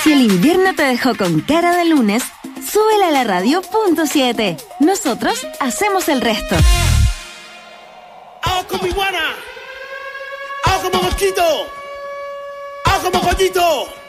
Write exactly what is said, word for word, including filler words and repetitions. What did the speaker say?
Si el invierno te dejó con cara de lunes, súbela a la radio punto siete. Nosotros hacemos el resto. ¡Hago como iguana! ¡Hago como mosquito! ¡Hago como pollito!